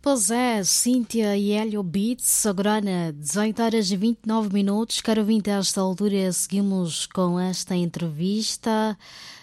Pois é, Cíntia e Hélio Beats, agora 18h29. Caro ouvinte, a esta altura seguimos com esta entrevista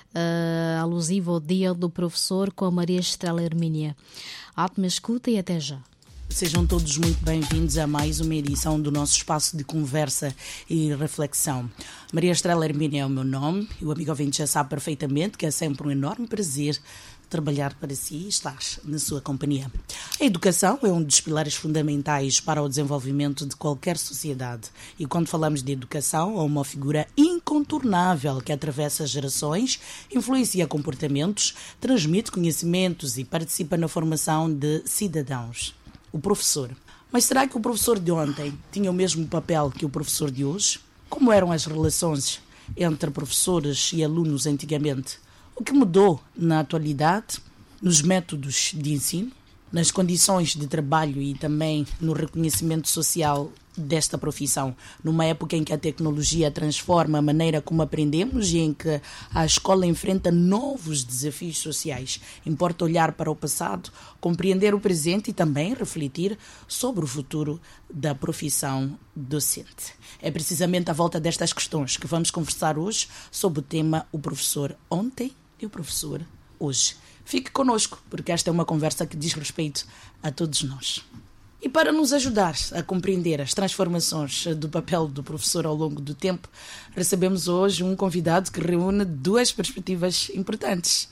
alusiva ao Dia do Professor com a Maria Estrela Hermínia. Ótima escuta e até já. Sejam todos muito bem-vindos a mais uma edição do nosso espaço de conversa e reflexão. Maria Estrela Hermínia é o meu nome e o amigo ouvinte já sabe perfeitamente que é sempre um enorme prazer trabalhar para si e estar na sua companhia. A educação é um dos pilares fundamentais para o desenvolvimento de qualquer sociedade. E quando falamos de educação, é uma figura incontornável que atravessa gerações, influencia comportamentos, transmite conhecimentos e participa na formação de cidadãos. O professor. Mas será que o professor de ontem tinha o mesmo papel que o professor de hoje? Como eram as relações entre professores e alunos antigamente? O que mudou na atualidade, nos métodos de ensino, nas condições de trabalho e também no reconhecimento social desta profissão, numa época em que a tecnologia transforma a maneira como aprendemos e em que a escola enfrenta novos desafios sociais. Importa olhar para o passado, compreender o presente e também refletir sobre o futuro da profissão docente. É precisamente à volta destas questões que vamos conversar hoje sobre o tema O Professor Ontem e o Professor Hoje. Fique connosco, porque esta é uma conversa que diz respeito a todos nós. E para nos ajudar a compreender as transformações do papel do professor ao longo do tempo, recebemos hoje um convidado que reúne duas perspectivas importantes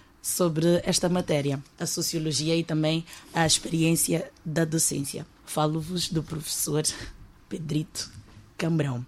sobre esta matéria, a sociologia e também a experiência da docência. Falo-vos do professor Pedrito Cambrão.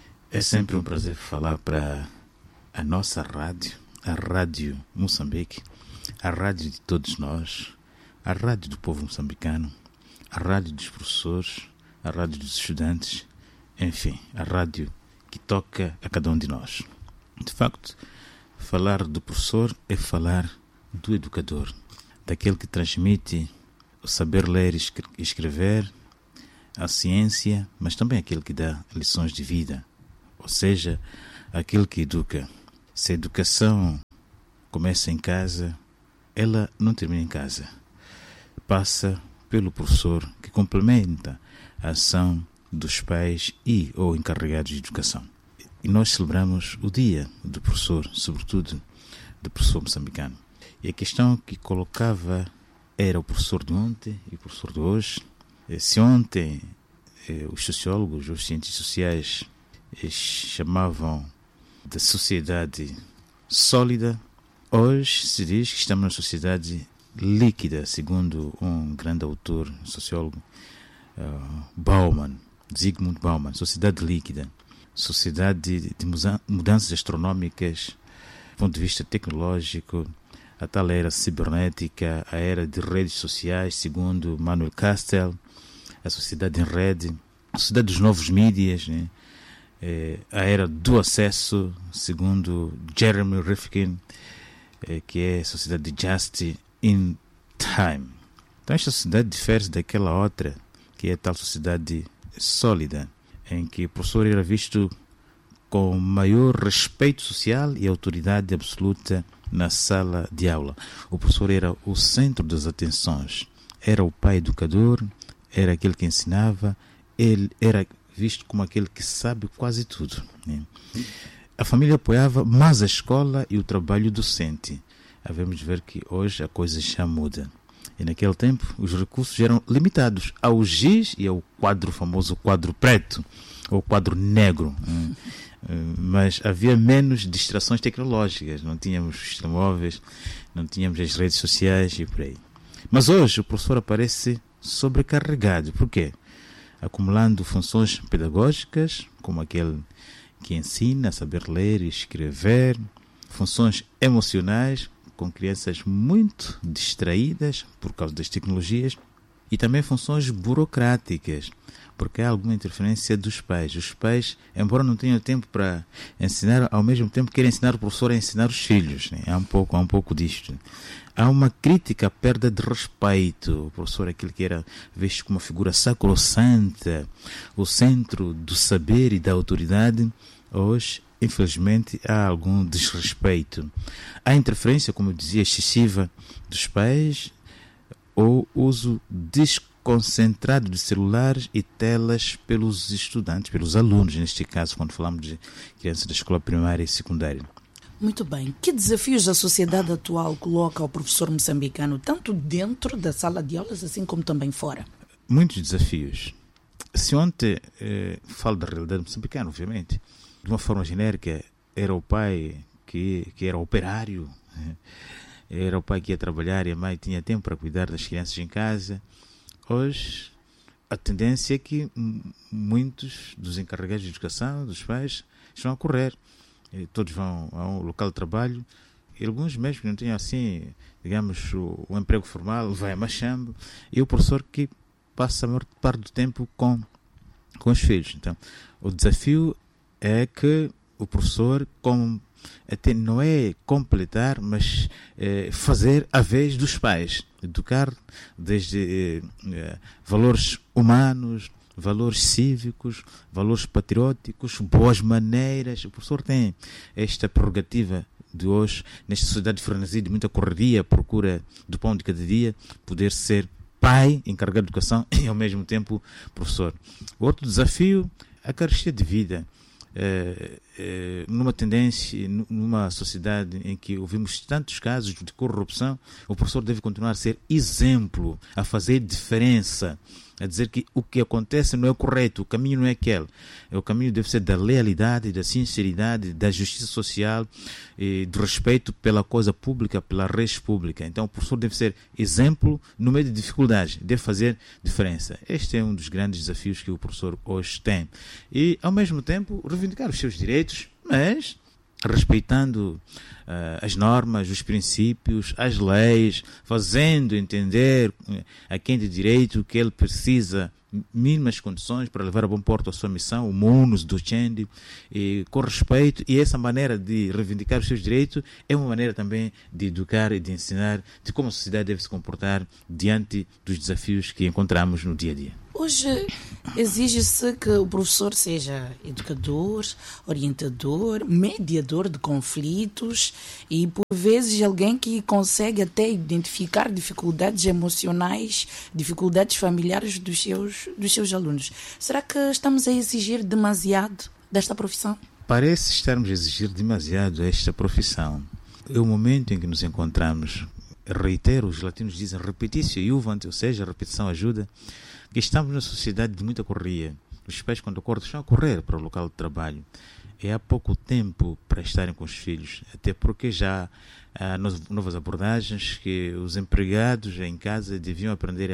É sempre um prazer falar para a nossa rádio, a Rádio Moçambique, a rádio de todos nós, a rádio do povo moçambicano, a rádio dos professores, a rádio dos estudantes, enfim, a rádio que toca a cada um de nós. De facto, falar do professor é falar do educador, daquele que transmite o saber ler e escrever, a ciência, mas também aquele que dá lições de vida, ou seja, aquele que educa. Se a educação começa em casa, ela não termina em casa. Passa pelo professor, que complementa a ação dos pais e ou encarregados de educação. E nós celebramos o Dia do Professor, sobretudo do professor moçambicano. E a questão que colocava era o professor de ontem e o professor de hoje. Se ontem os sociólogos, os cientistas sociais chamavam de sociedade sólida, hoje se diz que estamos numa sociedade líquida, segundo um grande autor, sociólogo, Zygmunt Bauman, sociedade líquida, sociedade de mudanças astronómicas do ponto de vista tecnológico, a tal era cibernética, a era de redes sociais, segundo Manuel Castells, a sociedade em rede, a sociedade dos novos mídias, né? A era do acesso, segundo Jeremy Rifkin, que é a sociedade de just in time. Então esta sociedade difere daquela outra, que é a tal sociedade sólida, em que o professor era visto com maior respeito social e autoridade absoluta na sala de aula. O professor era o centro das atenções, era o pai educador, era aquele que ensinava, ele era visto como aquele que sabe quase tudo, né? A família apoiava mais a escola e o trabalho docente. Havemos de ver que hoje a coisa já muda. E naquele tempo os recursos eram limitados ao giz e ao quadro, famoso quadro preto, ou quadro negro. Mas havia menos distrações tecnológicas, não tínhamos os telemóveis, não tínhamos as redes sociais e por aí. Mas hoje o professor aparece sobrecarregado. Por quê? Acumulando funções pedagógicas, como aquele que ensina a saber ler e escrever, funções emocionais, com crianças muito distraídas por causa das tecnologias, e também funções burocráticas, porque há alguma interferência dos pais. Os pais, embora não tenham tempo para ensinar, ao mesmo tempo querem ensinar o professor a ensinar os filhos, né? Há um pouco disto. Há uma crítica à perda de respeito. O professor é aquele que era visto como uma figura sacrossanta, o centro do saber e da autoridade. Hoje, infelizmente, há algum desrespeito. Há interferência, como eu dizia, excessiva dos pais, ou uso desconcentrado de celulares e telas pelos estudantes, pelos alunos, neste caso, quando falamos de crianças da escola primária e secundária. Muito bem. Que desafios a sociedade atual coloca ao professor moçambicano, tanto dentro da sala de aulas, assim como também fora? Muitos desafios. Se ontem falo da realidade moçambicana, obviamente, de uma forma genérica, era o pai que era operário, era o pai que ia trabalhar e a mãe tinha tempo para cuidar das crianças em casa. Hoje, a tendência é que muitos dos encarregados de educação, dos pais, estão a correr. Todos vão a um local de trabalho e alguns mesmo que não tenham assim, digamos, o emprego formal, vai a Machambo, e o professor que passa a maior parte do tempo com os filhos. Então, o desafio é que o professor, até não é completar, mas fazer a vez dos pais, educar desde valores humanos, valores cívicos, valores patrióticos, boas maneiras. O professor tem esta prerrogativa de hoje, nesta sociedade de frenesi, de muita correria, procura do pão de cada dia, poder ser pai, encarregado de educação e ao mesmo tempo professor. Outro desafio, a carestia de vida. Numa tendência, numa sociedade em que ouvimos tantos casos de corrupção, o professor deve continuar a ser exemplo, a fazer diferença, a dizer que o que acontece não é correto, o caminho não é aquele. O caminho deve ser da lealidade, da sinceridade, da justiça social, do respeito pela coisa pública, pela res pública. Então o professor deve ser exemplo no meio de dificuldades, deve fazer diferença. Este é um dos grandes desafios que o professor hoje tem. E, ao mesmo tempo, reivindicar os seus direitos, mas respeitando as normas, os princípios, as leis, fazendo entender a quem de direito que ele precisa mínimas condições para levar a bom porto a sua missão, o munus docendi, com respeito. E essa maneira de reivindicar os seus direitos é uma maneira também de educar e de ensinar de como a sociedade deve se comportar diante dos desafios que encontramos no dia a dia. Hoje exige-se que o professor seja educador, orientador, mediador de conflitos e, por vezes, alguém que consegue até identificar dificuldades emocionais, dificuldades familiares dos seus alunos. Será que estamos a exigir demasiado desta profissão? Parece estarmos a exigir demasiado esta profissão. É o momento em que nos encontramos. Reitero, os latinos dizem repetitio iuvant, ou seja, a repetição ajuda. Que estamos numa sociedade de muita correria. Os pais, quando acordam, estão a correr para o local de trabalho. É há pouco tempo para estarem com os filhos, até porque já há novas abordagens que os empregados em casa deviam aprender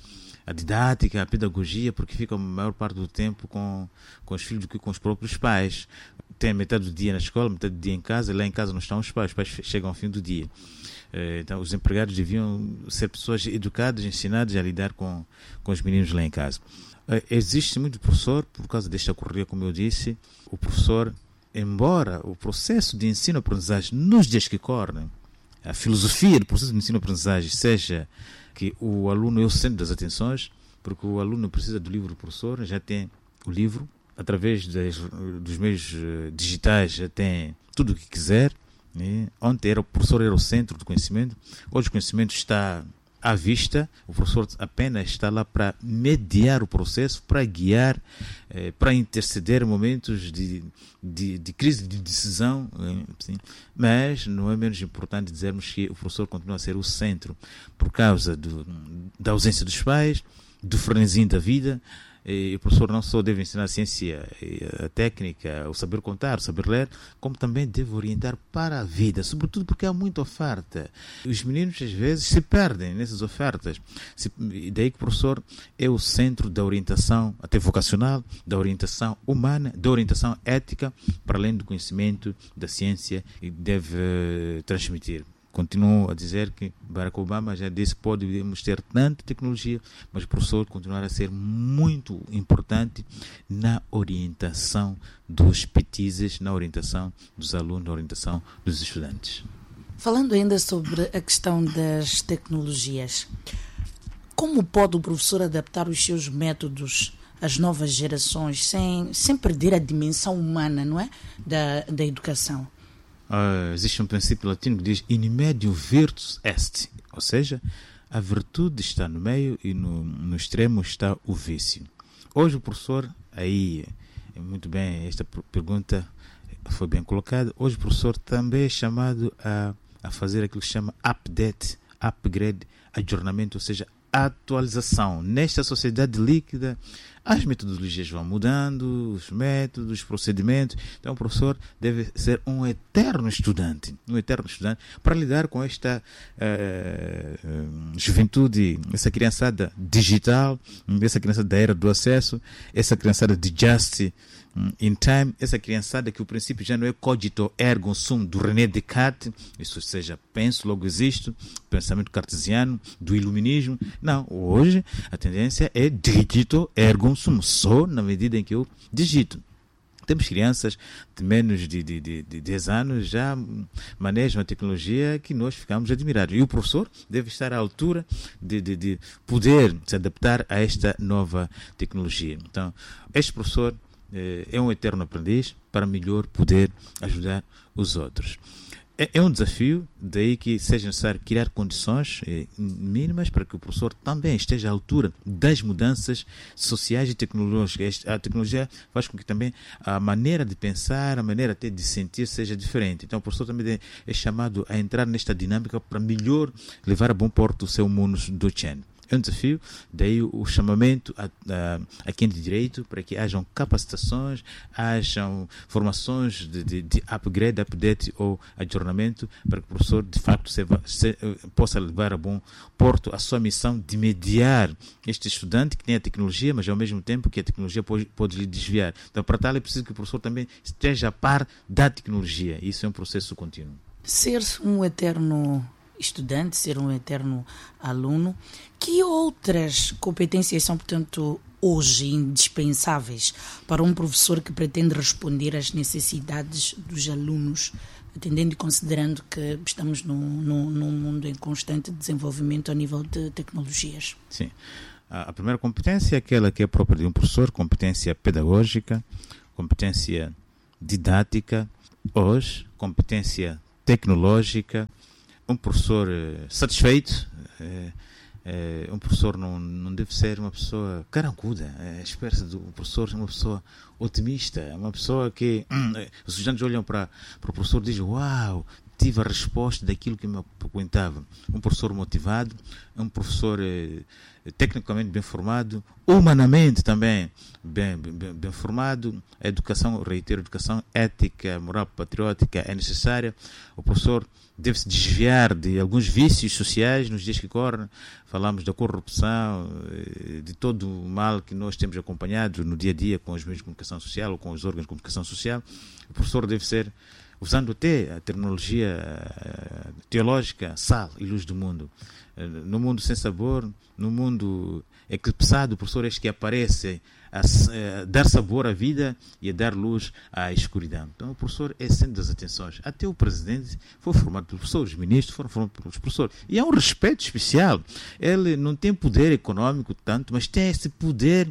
a didática, a pedagogia, porque ficam a maior parte do tempo com os filhos do que com os próprios pais. Tem metade do dia na escola, metade do dia em casa, e lá em casa não estão os pais chegam ao fim do dia. Então, os empregados deviam ser pessoas educadas, ensinadas a lidar com os meninos lá em casa. Existe muito professor, por causa desta correria, como eu disse, o professor, embora o processo de ensino-aprendizagem nos dias que correm, a filosofia do processo de ensino-aprendizagem seja que o aluno é o centro das atenções, porque o aluno precisa do livro do professor, já tem o livro, através dos meios digitais já tem tudo o que quiser. Ontem o professor era o centro do conhecimento, hoje o conhecimento está à vista, o professor apenas está lá para mediar o processo, para guiar, para interceder momentos de crise de decisão, sim. Mas não é menos importante dizermos que o professor continua a ser o centro por causa da ausência dos pais, do frenesim da vida. E o professor não só deve ensinar a ciência, a técnica, o saber contar, o saber ler, como também deve orientar para a vida, sobretudo porque há muita oferta. Os meninos às vezes se perdem nessas ofertas. E daí que o professor é o centro da orientação até vocacional, da orientação humana, da orientação ética, para além do conhecimento da ciência, e deve transmitir. Continuo a dizer que Barack Obama já disse que podemos ter tanta tecnologia, mas o professor continuará a ser muito importante na orientação dos petizes, na orientação dos alunos, na orientação dos estudantes. Falando ainda sobre a questão das tecnologias, como pode o professor adaptar os seus métodos às novas gerações sem perder a dimensão humana, não é? da educação? Existe um princípio latino que diz in medium virtus est, ou seja, a virtude está no meio e no extremo está o vício. Hoje o professor, aí, muito bem, esta pergunta foi bem colocada, hoje o professor também é chamado a fazer aquilo que se chama update, upgrade, adornamento, ou seja, atualização. Nesta sociedade líquida, as metodologias vão mudando, os métodos, os procedimentos. Então o professor deve ser um eterno estudante para lidar com esta juventude, essa criançada digital, essa criançada da era do acesso, essa criançada de just in time, essa criançada que o princípio já não é cogito ergo sum do René Descartes, isso seja, penso, logo existo, pensamento cartesiano, do iluminismo. Não, hoje a tendência é digito ergo sum, só na medida em que eu digito. Temos crianças de menos de 10 anos já manejam a tecnologia que nós ficamos admirados. E o professor deve estar à altura de poder se adaptar a esta nova tecnologia. Então, este professor é um eterno aprendiz para melhor poder ajudar os outros. É um desafio, daí que seja necessário criar condições mínimas para que o professor também esteja à altura das mudanças sociais e tecnológicas. A tecnologia faz com que também a maneira de pensar, a maneira até de sentir seja diferente. Então o professor também é chamado a entrar nesta dinâmica para melhor levar a bom porto o seu mundo docente. É um desafio, daí o chamamento a quem de direito para que hajam capacitações, hajam formações de upgrade, update ou adornamento para que o professor de facto possa levar a bom porto a sua missão de mediar este estudante que tem a tecnologia, mas ao mesmo tempo que a tecnologia pode lhe desviar. Então para tal é preciso que o professor também esteja a par da tecnologia. Isso é um processo contínuo. Ser um eterno estudante, ser um eterno aluno, que outras competências são, portanto, hoje indispensáveis para um professor que pretende responder às necessidades dos alunos, atendendo e considerando que estamos num mundo em constante desenvolvimento a nível de tecnologias? Sim. A primeira competência é aquela que é própria de um professor, competência pedagógica, competência didática, hoje, competência tecnológica. Um professor satisfeito, um professor não deve ser uma pessoa carancuda. Espera-se do professor uma pessoa otimista, uma pessoa que os estudantes olham para o professor e dizem: uau, tive a resposta daquilo que me apontava. Um professor motivado, um professor tecnicamente bem formado, humanamente também bem formado. A educação, reitero, educação ética, moral, patriótica é necessária. O professor deve se desviar de alguns vícios sociais nos dias que correm. Falamos da corrupção, de todo o mal que nós temos acompanhado no dia a dia com os meios de comunicação social ou com os órgãos de comunicação social. O professor deve ser, usando até a terminologia teológica, sal e luz do mundo. No mundo sem sabor, no mundo eclipsado, o professor é este que aparece a dar sabor à vida e a dar luz à escuridão. Então o professor é centro das atenções. Até o presidente foi formado pelos professores, os ministros foram formados pelos professores. E há um respeito especial. Ele não tem poder econômico tanto, mas tem esse poder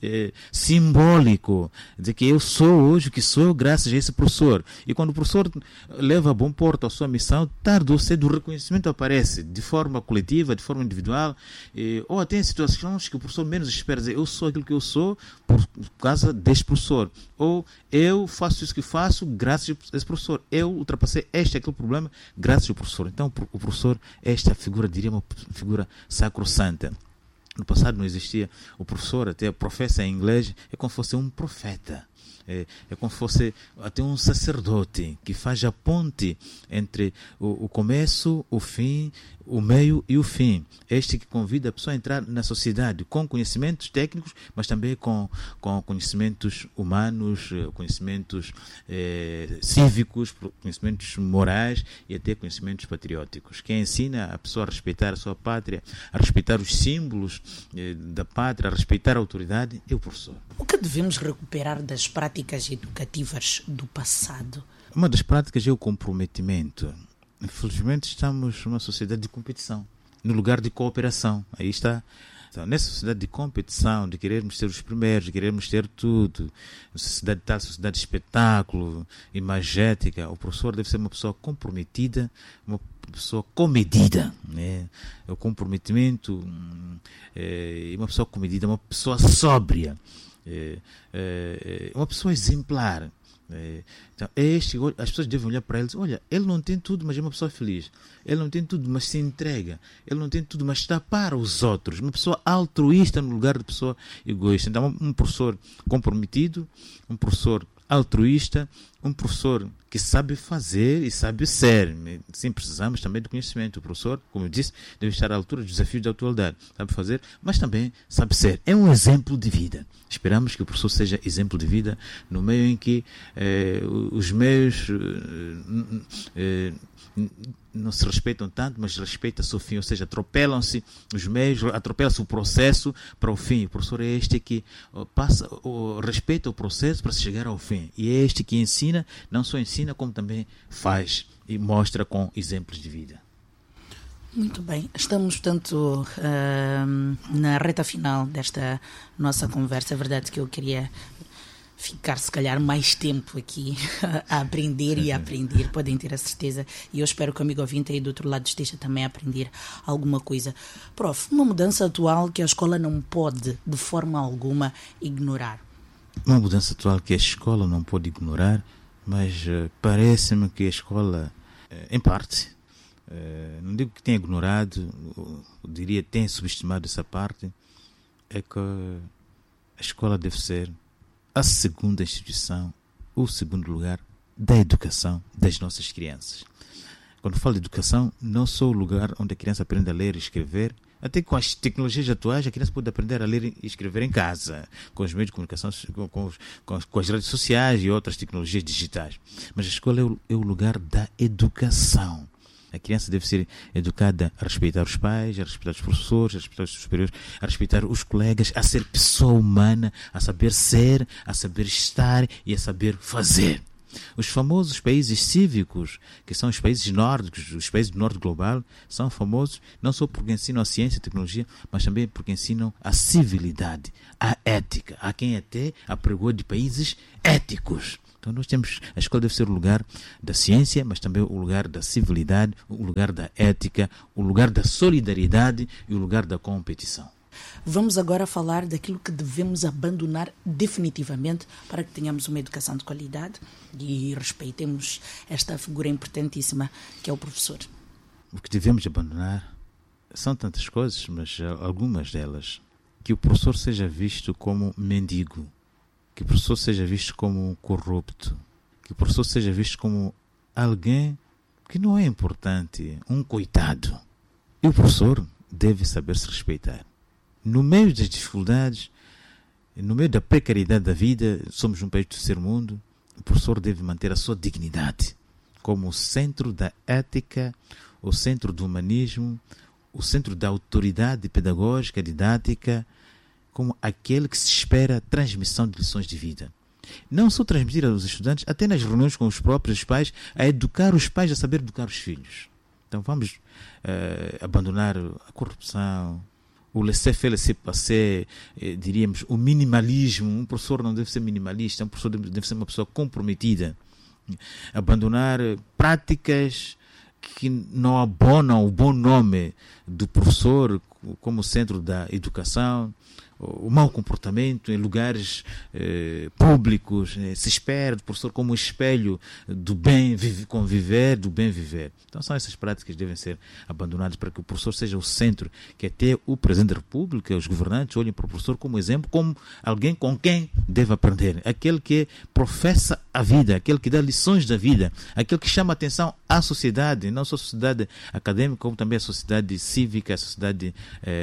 simbólico, de que eu sou hoje o que sou graças a esse professor. E quando o professor leva a bom porto a sua missão, tarde ou cedo o reconhecimento aparece de forma coletiva, de forma individual, ou até em situações que o professor menos espera dizer: eu sou aquilo que eu sou por causa deste professor, ou eu faço isso que faço graças a esse professor, eu ultrapassei aquele problema graças ao professor. Então o professor é esta figura, diria, uma figura sacrossanta. No passado não existia o professor, até professa em inglês, é como se fosse um profeta. É como se fosse até um sacerdote que faz a ponte entre o começo, o fim, o meio e o fim. Este que convida a pessoa a entrar na sociedade com conhecimentos técnicos, mas também com conhecimentos humanos, conhecimentos cívicos, conhecimentos morais e até conhecimentos patrióticos. Quem ensina a pessoa a respeitar a sua pátria, a respeitar os símbolos da pátria, a respeitar a autoridade, é o professor. O que devemos recuperar das práticas educativas do passado? Uma das práticas é o comprometimento. Infelizmente estamos numa sociedade de competição, no lugar de cooperação. Aí está Então, nessa sociedade de competição, de querermos ser os primeiros, de querermos ter tudo, sociedade tal, sociedade de espetáculo, imagética, o professor deve ser uma pessoa comprometida, uma pessoa comedida, né? O comprometimento é uma pessoa comedida, uma pessoa sóbria, uma pessoa exemplar. Então, as pessoas devem olhar para eles. Olha, ele não tem tudo, mas é uma pessoa feliz. Ele não tem tudo, mas se entrega. Ele não tem tudo, mas está para os outros. Uma pessoa altruísta no lugar de pessoa egoísta. Então, um professor comprometido, um professor altruísta, um professor que sabe fazer e sabe ser. Sim, precisamos também de conhecimento. O professor, como eu disse, deve estar à altura dos desafios da atualidade. Sabe fazer, mas também sabe ser. É um exemplo de vida. Esperamos que o professor seja exemplo de vida no meio em que os meios não se respeitam tanto, mas respeitam-se o fim, ou seja, atropelam-se os meios, atropela-se o processo para o fim. O professor é este que respeita o processo para se chegar ao fim. E é este que ensina, não só ensina, como também faz e mostra com exemplos de vida. Muito bem, estamos, portanto, na reta final desta nossa conversa. É verdade que eu queria ficar, se calhar, mais tempo aqui a aprender e a aprender, podem ter a certeza. E eu espero que o amigo ouvinte aí do outro lado esteja também a aprender alguma coisa. Prof, uma mudança atual que a escola não pode, de forma alguma, ignorar. Uma mudança atual que a escola não pode ignorar, mas parece-me que a escola, em parte, não digo que tenha ignorado, eu diria tem subestimado essa parte, é que a escola deve ser a segunda instituição, o segundo lugar da educação das nossas crianças. Quando falo de educação, não só o lugar onde a criança aprende a ler e escrever, até com as tecnologias atuais a criança pode aprender a ler e escrever em casa, com os meios de comunicação, com as redes sociais e outras tecnologias digitais. Mas a escola é o lugar da educação. A criança deve ser educada a respeitar os pais, a respeitar os professores, a respeitar os superiores, a respeitar os colegas, a ser pessoa humana, a saber ser, a saber estar e a saber fazer. Os famosos países cívicos, que são os países nórdicos, os países do norte global, são famosos não só porque ensinam a ciência e a tecnologia, mas também porque ensinam a civilidade, a ética. Há quem até apregou de países éticos. Então a escola deve ser o lugar da ciência, mas também o lugar da civilidade, o lugar da ética, o lugar da solidariedade e o lugar da competição. Vamos agora falar daquilo que devemos abandonar definitivamente para que tenhamos uma educação de qualidade e respeitemos esta figura importantíssima que é o professor. O que devemos abandonar são tantas coisas, mas algumas delas. Que o professor seja visto como mendigo, que o professor seja visto como corrupto, que o professor seja visto como alguém que não é importante, um coitado. E o professor deve saber se respeitar. No meio das dificuldades, no meio da precariedade da vida, somos um país do terceiro mundo, o professor deve manter a sua dignidade como o centro da ética, o centro do humanismo, o centro da autoridade pedagógica, didática, como aquele que se espera a transmissão de lições de vida. Não só transmitir aos estudantes, até nas reuniões com os próprios pais, a educar os pais a saber educar os filhos. Então vamos abandonar a corrupção, o laissez-faire, laissez-passer, diríamos, o minimalismo. Um professor não deve ser minimalista, um professor deve ser uma pessoa comprometida. Abandonar práticas que não abonam o bom nome do professor como centro da educação, o mau comportamento em lugares públicos. Se espera do professor como um espelho do bem conviver, do bem viver. Então são essas práticas que devem ser abandonadas para que o professor seja o centro, que até o Presidente da República, os governantes olhem para o professor como exemplo, como alguém com quem deve aprender. Aquele que professa a vida, aquele que dá lições da vida, aquele que chama a atenção à sociedade, não só a sociedade acadêmica, como também a sociedade cívica, a sociedade,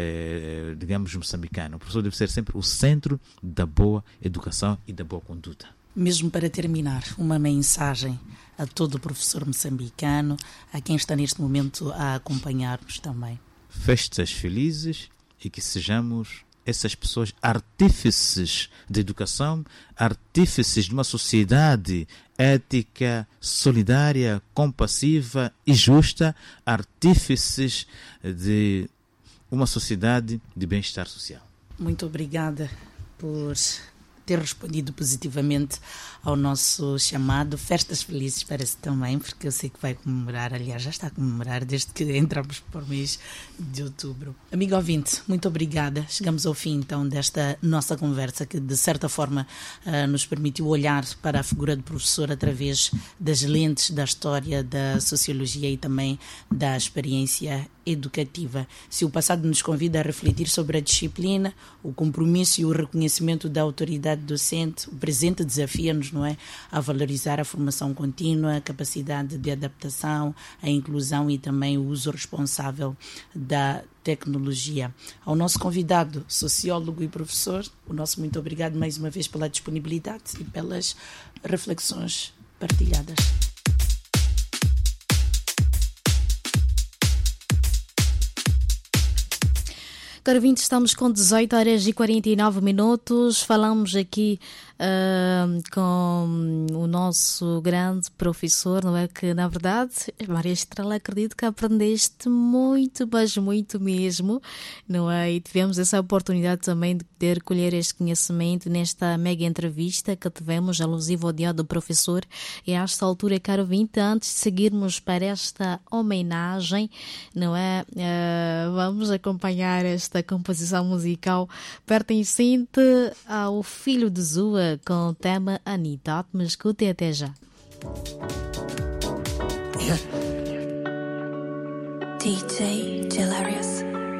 digamos, moçambicana. O professor deve ser sempre o centro da boa educação e da boa conduta. Mesmo para terminar, uma mensagem a todo o professor moçambicano, a quem está neste momento a acompanhar-nos também. Festas felizes e que sejamos essas pessoas artífices de educação, artífices de uma sociedade ética, solidária, compassiva e justa, artífices de uma sociedade de bem-estar social. Muito obrigada por ter respondido positivamente ao nosso chamado. Festas felizes para si também, porque eu sei que vai comemorar, aliás, já está a comemorar desde que entramos por mês de outubro. Amigo ouvinte, muito obrigada. Chegamos ao fim, então, desta nossa conversa que, de certa forma, nos permitiu olhar para a figura do professor através das lentes da história, da sociologia e também da experiência educativa. Se o passado nos convida a refletir sobre a disciplina, o compromisso e o reconhecimento da autoridade docente, o presente desafia-nos, não é, a valorizar a formação contínua, a capacidade de adaptação, a inclusão e também o uso responsável da tecnologia. Ao nosso convidado, sociólogo e professor, o nosso muito obrigado mais uma vez pela disponibilidade e pelas reflexões partilhadas. Caro ouvinte, estamos com 18h49. Falamos aqui com o nosso grande professor, não é? Que, na verdade, Maria Estrela, acredito que aprendeste muito, mas muito mesmo, não é? E tivemos essa oportunidade também de poder colher este conhecimento nesta mega entrevista que tivemos, alusivo ao dia do professor. E a esta altura, caro ouvinte, antes de seguirmos para esta homenagem, não é? Vamos acompanhar esta composição musical pertencente ao filho de Zua com o tema Anitta. Me escutem até já. DJ Gelarius.